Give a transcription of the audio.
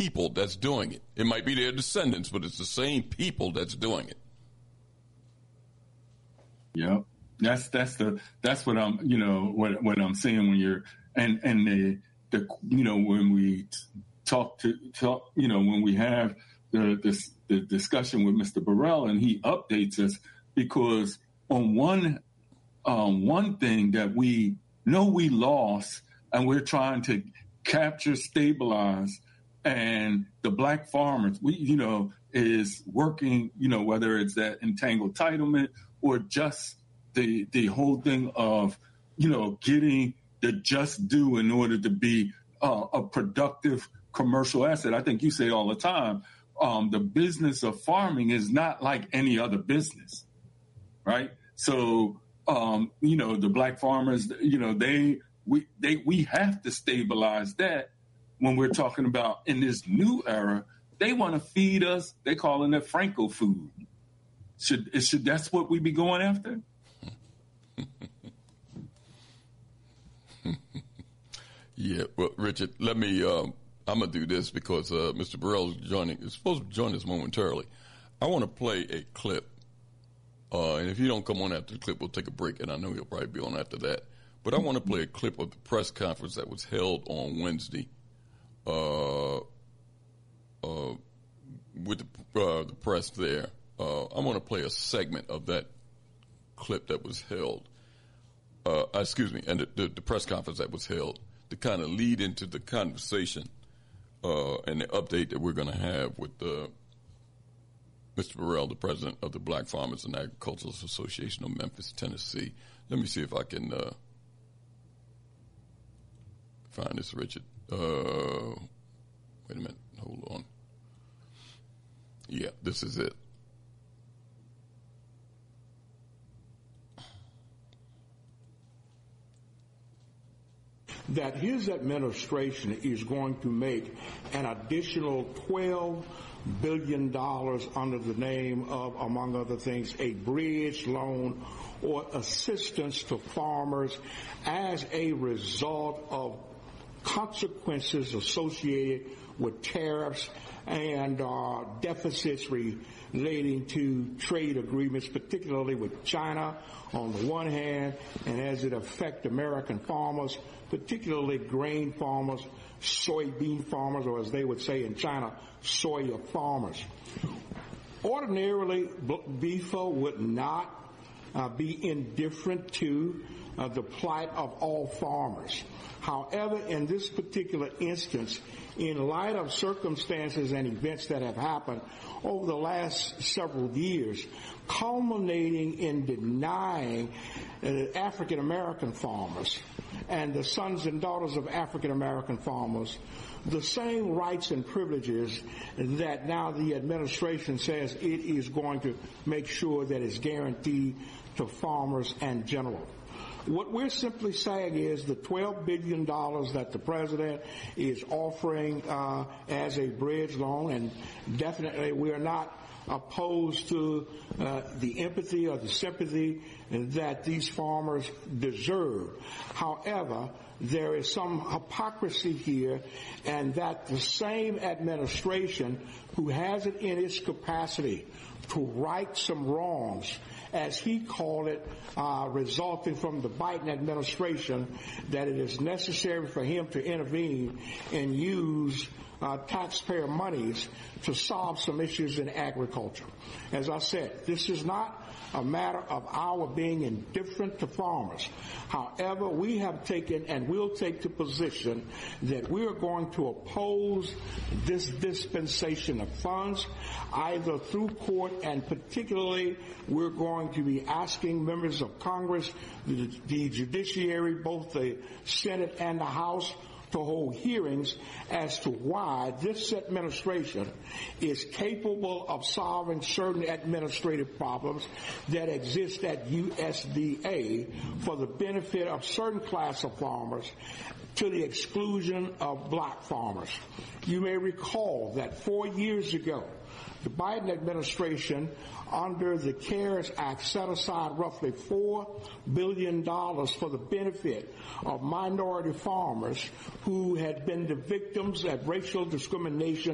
people that's doing it. It might be their descendants, but it's the same people that's doing it. Yep. That's what I'm, what I'm saying when you're, and the when we talk, when we have the discussion with Mr. Burrell and he updates us, because on one thing that we know we lost and we're trying to capture, stabilize, and the black farmers, is working, whether it's that entangled entitlement or just the whole thing of, getting the just due in order to be a productive commercial asset. I think you say all the time, the business of farming is not like any other business, right? So, the black farmers, we have to stabilize that when we're talking about in this new era. They want to feed us. They calling it Franco food. Should that's what we be going after? Yeah, well, Richard, let me, I'm going to do this because Mr. Burrell is supposed to join us momentarily. I want to play a clip, and if you don't come on after the clip, we'll take a break, and I know he'll probably be on after that. But I want to play a clip of the press conference that was held on Wednesday with the press there. I want to play a segment of that clip that was held, and the press conference that was held to kind of lead into the conversation and the update that we're going to have with Mr. Burrell, the president of the Black Farmers and Agricultural Association of Memphis, Tennessee. Let me see if I can find this, Richard. Wait a minute. Hold on. Yeah, this is it. That his administration is going to make an additional $12 billion under the name of, among other things, a bridge loan or assistance to farmers as a result of consequences associated with tariffs and deficits relating to trade agreements, particularly with China on the one hand, and as it affects American farmers, particularly grain farmers, soybean farmers, or as they would say in China, soya farmers. Ordinarily, BIFA would not be indifferent to the plight of all farmers. However, in this particular instance, in light of circumstances and events that have happened over the last several years, culminating in denying African American farmers and the sons and daughters of African American farmers the same rights and privileges that now the administration says it is going to make sure that is guaranteed to farmers in general. What we're simply saying is the $12 billion that the president is offering as a bridge loan, and definitely we are not opposed to the empathy or the sympathy that these farmers deserve. However, there is some hypocrisy here, and that the same administration who has it in its capacity to right some wrongs, as he called it, resulting from the Biden administration, that it is necessary for him to intervene and use taxpayer monies to solve some issues in agriculture. As I said, this is not a matter of our being indifferent to farmers. However, we have taken and will take the position that we are going to oppose this dispensation of funds, either through court, and particularly we're going to be asking members of Congress, the judiciary, both the Senate and the House, to hold hearings as to why this administration is capable of solving certain administrative problems that exist at USDA for the benefit of certain class of farmers to the exclusion of black farmers. You may recall that 4 years ago, the Biden administration, under the CARES Act, set aside roughly $4 billion for the benefit of minority farmers who had been the victims of racial discrimination